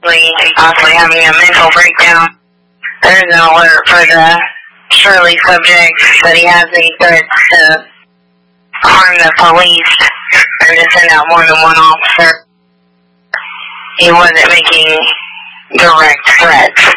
possibly having a mental breakdown. There's an alert for the Shirley subject that he has any threats to harm the police or to send out more than one officer. He wasn't making direct threats.